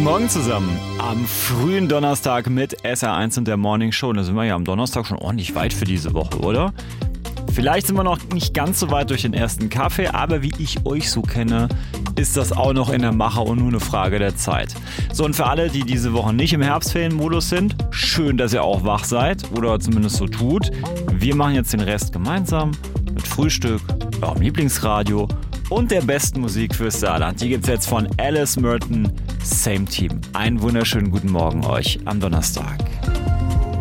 Guten Morgen zusammen. Am frühen Donnerstag mit SR1 und der Morning Show. Da sind wir ja am Donnerstag schon ordentlich weit für diese Woche, oder? Vielleicht sind wir noch nicht ganz so weit durch den ersten Kaffee, aber wie ich euch so kenne, ist das auch noch in der Mache und nur eine Frage der Zeit. So, und für alle, die diese Woche nicht im Herbstferienmodus sind, schön, dass ihr auch wach seid oder zumindest so tut. Wir machen jetzt den Rest gemeinsam mit Frühstück, eurem Lieblingsradio und der besten Musik fürs Saarland. Die gibt's jetzt von Alice Merton, Same Team. Einen wunderschönen guten Morgen euch am Donnerstag.